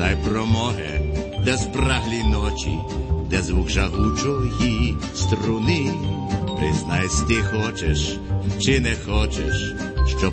Спитай про море, де спраглі ночі, де звук жагучої струни. Признайсь, ти хочеш чи не хочеш, щоб